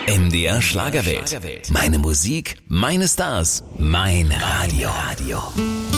MDR Schlagerwelt. Meine Musik, meine Stars, mein Radio.